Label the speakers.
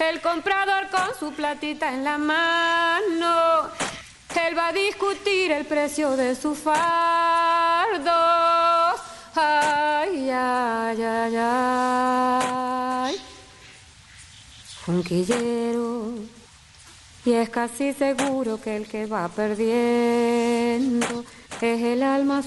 Speaker 1: El comprador con su platita en la mano, él va a discutir el precio de su fardo. Ay, ay, ay, ay. Un quillero, y es casi seguro que el que va perdiendo es el alma